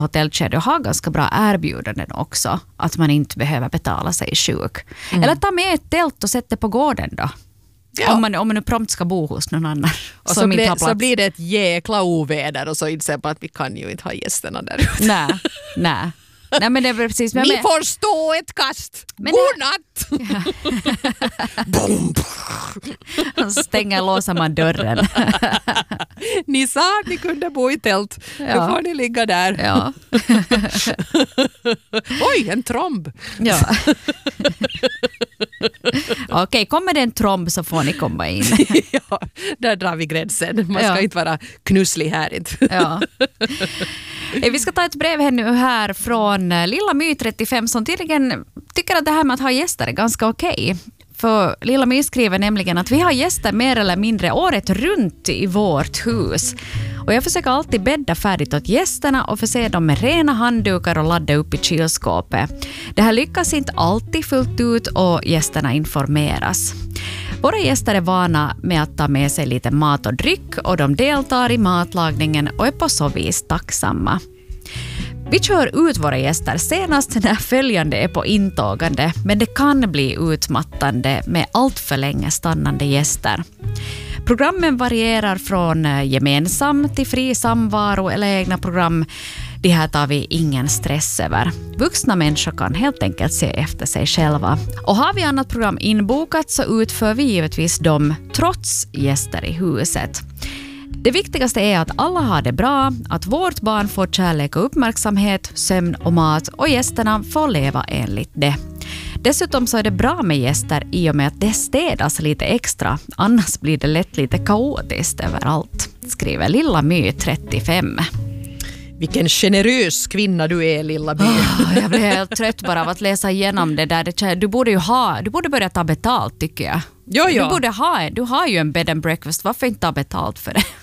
hotellkedjor har ganska bra erbjudanden också. Att man inte behöver betala sig sjuk. Eller ta med ett tält och sätta det på gården då. Ja. Om man nu prompt ska bo hos någon annan. Och så blir det ett jäkla oväder och så inser man att vi kan ju inte ha gästerna där ute. Nej. Nej, men det är precis. Ni får stå ett kast. God natt! Och så låser man dörren. Ni sa att ni kunde bo i tält. Nu får ni ligga där. Ja. Oj, en tromb. Ja. Okej, kommer det en tromb så får ni komma in. Ja, där drar vi gränsen. Man ska inte vara knusslig här. Ja. Vi ska ta ett brev här från Lilla My 35 som tydligen tycker att det här med att ha gäster är ganska okej. För Lilla My skriver nämligen att vi har gäster mer eller mindre året runt i vårt hus. Och jag försöker alltid bädda färdigt åt gästerna och förse dem med rena handdukar och ladda upp i kylskåpet. Det här lyckas inte alltid fullt ut och gästerna informeras. Våra gäster är vana med att ta med sig lite mat och dryck och de deltar i matlagningen och är på så vis tacksamma. Vi kör ut våra gäster senast när följande är på intågande, men det kan bli utmattande med allt för länge stannande gäster. Programmen varierar från gemensam till fri samvaro eller egna program. Det här tar vi ingen stress över. Vuxna människor kan helt enkelt se efter sig själva. Och har vi annat program inbokat så utför vi givetvis dem trots gäster i huset. Det viktigaste är att alla har det bra, att vårt barn får kärlek och uppmärksamhet, sömn och mat och gästerna får leva enligt det. Dessutom så är det bra med gäster i och med att det städas lite extra, annars blir det lätt lite kaotiskt överallt, skriver Lilla My 35. Vilken generös kvinna du är, Lilla My. Jag blir helt trött bara av att läsa igenom det där. Du borde börja ta betalt, tycker jag. Jo. Du har ju en bed and breakfast, varför inte ta betalt för det?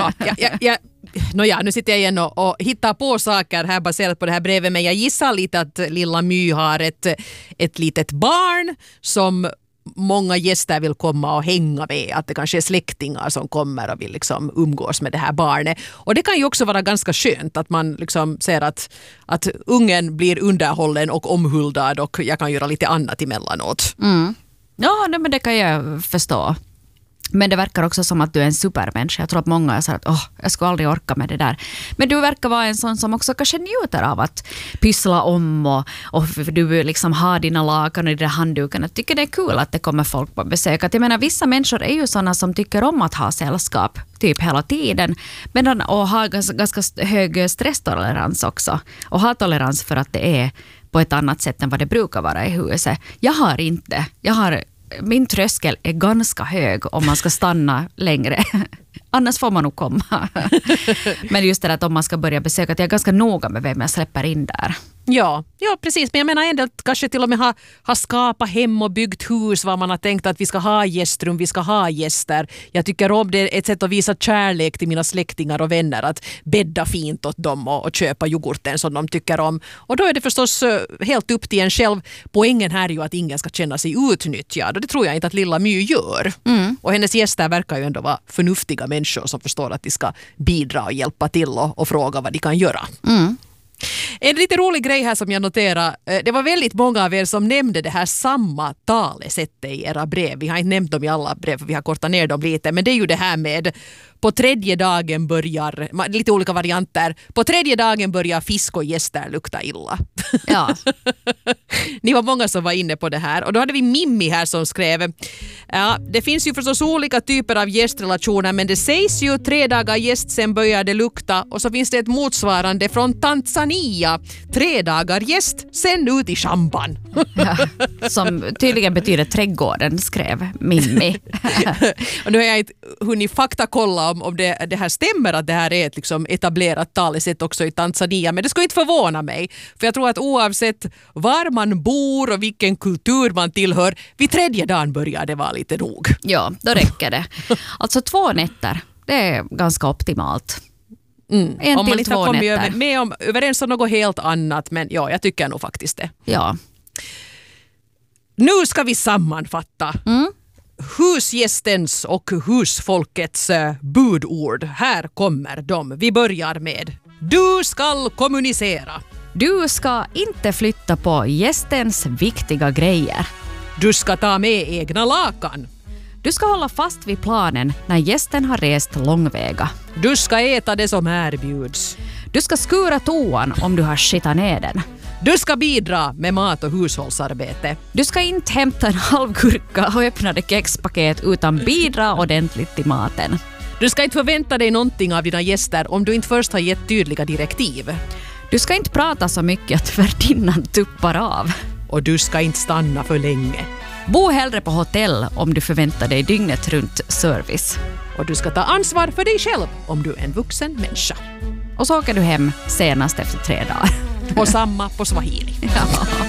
Nu sitter jag igen och hittar på saker här baserat på det här brevet, men jag gissar lite att Lilla My har ett litet barn som många gäster vill komma och hänga med, att det kanske är släktingar som kommer och vill liksom umgås med det här barnet. Och det kan ju också vara ganska skönt att man liksom ser att ungen blir underhållen och omhuldad och jag kan göra lite annat emellanåt. Ja, men det kan jag förstå. Men det verkar också som att du är en supermänniska. Jag tror att många har sagt att jag skulle aldrig orka med det där. Men du verkar vara en sån som också kanske njuter av att pyssla om och du liksom har dina lakan och dina handdukarna. Jag tycker det är kul att det kommer folk på besök. Att jag menar, vissa människor är ju såna som tycker om att ha sällskap typ hela tiden. Och har ganska hög stresstolerans också. Och har tolerans för att det är på ett annat sätt än vad det brukar vara i huset. Jag har inte. Min tröskel är ganska hög om man ska stanna längre. Annars får man nog komma. Men just det att om man ska börja besöka, att jag är ganska noga med vem jag släpper in där. Ja, precis. Men jag menar ändå att kanske till och med ha skapat hem och byggt hus var man har tänkt att vi ska ha gästrum, vi ska ha gäster. Jag tycker om det, ett sätt att visa kärlek till mina släktingar och vänner, att bädda fint åt dem och köpa yoghurten som de tycker om. Och då är det förstås helt upp till en själv. Poängen här är ju att ingen ska känna sig utnyttjad, och det tror jag inte att Lilla My gör. Och hennes gäster verkar ju ändå vara förnuftiga människor som förstår att de ska bidra och hjälpa till och fråga vad de kan göra. En lite rolig grej här som jag noterar, det var väldigt många av er som nämnde det här samma talesättet i era brev. Vi har inte nämnt dem i alla brev för vi har kortat ner dem lite, men det är ju det här med på tredje dagen börjar, lite olika varianter, på tredje dagen börjar fisk och gäster lukta illa. Ja. Ni var många som var inne på det här, och då hade vi Mimmi här som skrev, ja, det finns ju förstås olika typer av gästrelationer, men det sägs ju 3 dagar gäst sen börjar det lukta, och så finns det ett motsvarande från Tanzania, 3 dagar gäst sen ut i champan. Ja, som tydligen betyder trädgården, skrev Mimmi. Och nu har jag inte hunnit faktakolla om det här stämmer, att det här är ett liksom etablerat talesätt också i Tanzania, men det skulle inte förvåna mig, för jag tror att oavsett var man bor och vilken kultur man tillhör, vid tredje dagen börjar det vara lite nog. Ja, då räcker det. Alltså 2 nätter, det är ganska optimalt. Om man inte har kommit överens om något helt annat, men ja, jag tycker nog faktiskt det. Ja. Nu ska vi sammanfatta husgästens och husfolkets budord. Här kommer de. Vi börjar med Du ska kommunicera. Du ska inte flytta på gästens viktiga grejer. Du ska ta med egna lakan. Du ska hålla fast vid planen när gästen har rest långväga. Du ska äta det som erbjuds. Du ska skura toan om du har skitat ner den. Du ska bidra med mat- och hushållsarbete. Du ska inte hämta en halv gurka och öppnade kexpaket utan bidra ordentligt till maten. Du ska inte förvänta dig någonting av dina gäster om du inte först har gett tydliga direktiv. Du ska inte prata så mycket att värdinnan tuppar av. Och du ska inte stanna för länge. Bo hellre på hotell om du förväntar dig dygnet runt service. Och du ska ta ansvar för dig själv om du är en vuxen människa. Och så åker du hem senast efter 3 dagar. Och samma på swahili. Ja.